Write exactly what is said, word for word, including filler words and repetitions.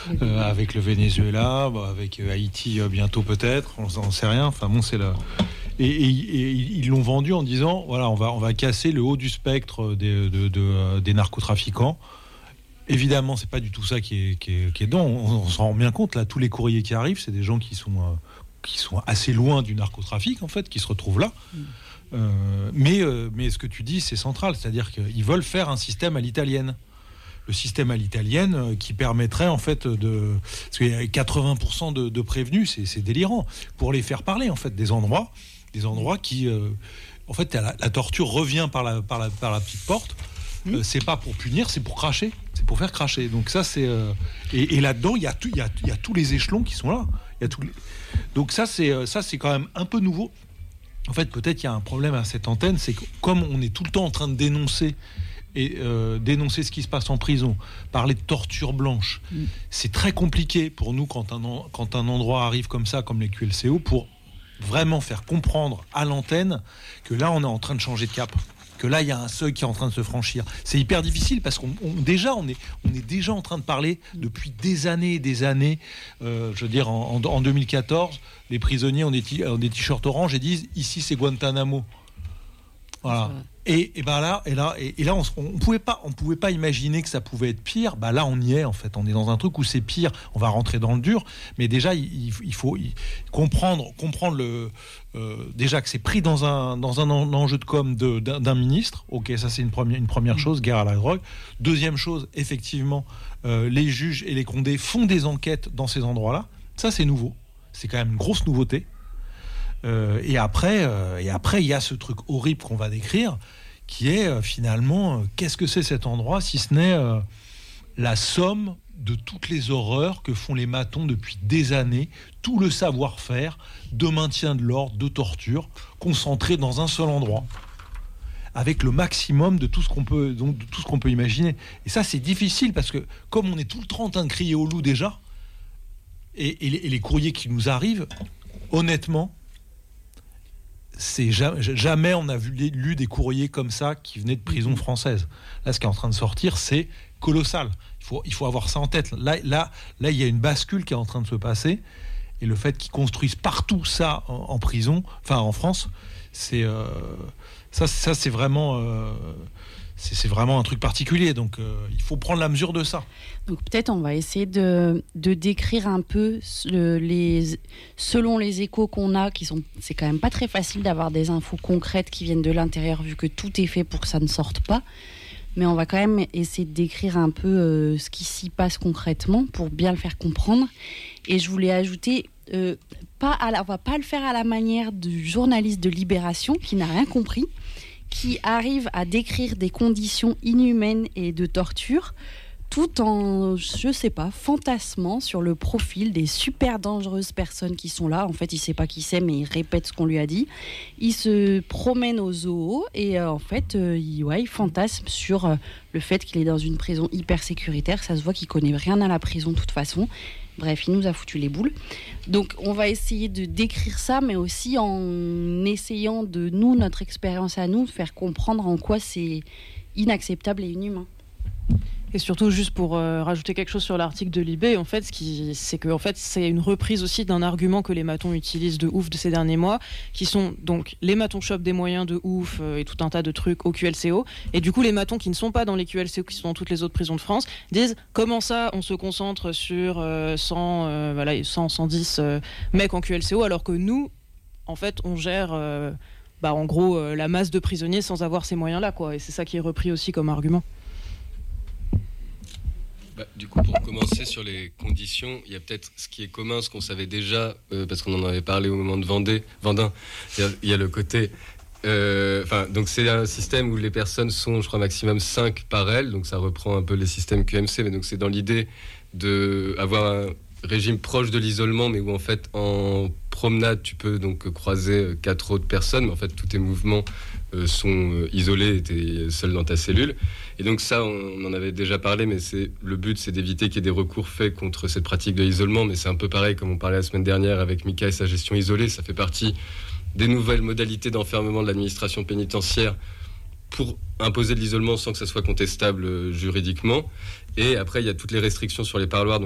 euh, avec le Venezuela, bah, avec Haïti euh, bientôt peut-être, on n'en sait rien. Enfin bon, c'est là. Et, et, et ils l'ont vendu en disant voilà, on va on va casser le haut du spectre des de, de, de, des narcotrafiquants. Évidemment, c'est pas du tout ça qui est qui est, qui est dedans. On, on s'en rend bien compte là. Tous les courriers qui arrivent, c'est des gens qui sont euh, qui sont assez loin du narcotrafic en fait, qui se retrouvent là. Mm. Euh, mais, euh, mais ce que tu dis, c'est central, c'est-à-dire qu'ils veulent faire un système à l'italienne. Le système à l'italienne euh, qui permettrait en fait de... Parce qu'il y a quatre-vingts pour cent de, de prévenus, c'est, c'est délirant. Pour les faire parler, en fait, des endroits, des endroits qui... Euh, en fait, la, la torture revient par la, par la, par la petite porte. Euh, c'est pas pour punir, c'est pour cracher. C'est pour faire cracher. Donc ça, c'est... Euh, et, et là-dedans, il y a, tout, il y, a, il y a tous les échelons qui sont là. Il y a tous les... Donc ça c'est, ça, c'est quand même un peu nouveau. En fait, peut-être qu'il y a un problème à cette antenne, c'est que comme on est tout le temps en train de dénoncer et euh, dénoncer ce qui se passe en prison, parler de torture blanche, mmh. c'est très compliqué pour nous quand un, quand un endroit arrive comme ça, comme les Q L C O, pour vraiment faire comprendre à l'antenne que là, on est en train de changer de cap. Que là, il y a un seuil qui est en train de se franchir. C'est hyper difficile parce qu'on on, déjà, on est, on est déjà en train de parler depuis des années et des années. Euh, je veux dire, en, en, en deux mille quatorze, les prisonniers ont des, t- ont des t-shirts orange et disent ici c'est Guantanamo. Voilà. Et, et ben là, et là, et, et là, on, on pouvait pas, on pouvait pas imaginer que ça pouvait être pire. Bah là, on y est en fait. On est dans un truc où c'est pire. On va rentrer dans le dur, mais déjà, il, il faut il, comprendre, comprendre le euh, déjà que c'est pris dans un dans un enjeu de com de, d'un, d'un ministre. Ok, ça c'est une première une première chose, guerre à la drogue. Deuxième chose, effectivement, euh, les juges et les condés font des enquêtes dans ces endroits-là. Ça, c'est nouveau. C'est quand même une grosse nouveauté. Euh, et après, euh, et après, il y a ce truc horrible qu'on va décrire, qui est euh, finalement, euh, qu'est-ce que c'est cet endroit, si ce n'est euh, la somme de toutes les horreurs que font les matons depuis des années, tout le savoir-faire de maintien de l'ordre, de torture, concentré dans un seul endroit, avec le maximum de tout ce qu'on peut, donc, de tout ce qu'on peut imaginer. Et ça, c'est difficile parce que comme on est tout le temps en train de crier au loup déjà, et, et, les, et les courriers qui nous arrivent, honnêtement. C'est jamais, jamais on a vu, lu des courriers comme ça qui venaient de prisons françaises. Là, ce qui est en train de sortir, c'est colossal. Il faut, il faut avoir ça en tête. Là, là, là, il y a une bascule qui est en train de se passer. Et le fait qu'ils construisent partout ça en, en prison, enfin en France, c'est euh, ça, ça, c'est vraiment, euh, c'est, c'est vraiment un truc particulier. Donc, euh, il faut prendre la mesure de ça. Donc peut-être on va essayer de, de décrire un peu le, les, selon les échos qu'on a, qui sont, c'est quand même pas très facile d'avoir des infos concrètes qui viennent de l'intérieur vu que tout est fait pour que ça ne sorte pas. Mais on va quand même essayer de décrire un peu euh, ce qui s'y passe concrètement pour bien le faire comprendre. Et je voulais ajouter, euh, pas à la, on va pas le faire à la manière du journaliste de Libération qui n'a rien compris, qui arrive à décrire des conditions inhumaines et de torture, tout en, je sais pas, fantasmant sur le profil des super dangereuses personnes qui sont là. En fait, il sait pas qui c'est, mais il répète ce qu'on lui a dit. Il se promène au zoo et euh, en fait, euh, il, ouais, il fantasme sur euh, le fait qu'il est dans une prison hyper sécuritaire. Ça se voit qu'il connaît rien à la prison de toute façon. Bref, il nous a foutu les boules. Donc, on va essayer de décrire ça, mais aussi en essayant de, nous, notre expérience à nous, de faire comprendre en quoi c'est inacceptable et inhumain. Et surtout, juste pour euh, rajouter quelque chose sur l'article de Libé, en fait, ce qui, c'est que en fait, c'est une reprise aussi d'un argument que les matons utilisent de ouf de ces derniers mois, qui sont donc les matons chopent des moyens de ouf euh, et tout un tas de trucs au Q L C O. Et du coup, les matons qui ne sont pas dans les Q L C O, qui sont dans toutes les autres prisons de France, disent comment ça, on se concentre sur euh, cent, euh, voilà, cent, cent dix euh, mecs en Q L C O, alors que nous, en fait, on gère, euh, bah, en gros, euh, la masse de prisonniers sans avoir ces moyens-là, quoi. Et c'est ça qui est repris aussi comme argument. Bah, du coup, pour commencer sur les conditions, il y a peut-être ce qui est commun, ce qu'on savait déjà, euh, parce qu'on en avait parlé au moment de Vendée, Vendin. Il y a le côté... Euh, donc c'est un système où les personnes sont, je crois, maximum cinq par aile, donc ça reprend un peu les systèmes Q M C, mais donc c'est dans l'idée d'avoir un régime proche de l'isolement, mais où en fait, en promenade, tu peux donc croiser quatre autres personnes, mais en fait, tous tes mouvements euh, sont euh, isolés et tu es seul dans ta cellule. Et donc ça, on en avait déjà parlé, mais c'est, le but, c'est d'éviter qu'il y ait des recours faits contre cette pratique de l'isolement, mais c'est un peu pareil, comme on parlait la semaine dernière avec Mika et sa gestion isolée, ça fait partie des nouvelles modalités d'enfermement de l'administration pénitentiaire pour imposer de l'isolement sans que ça soit contestable juridiquement. Et après, il y a toutes les restrictions sur les parloirs.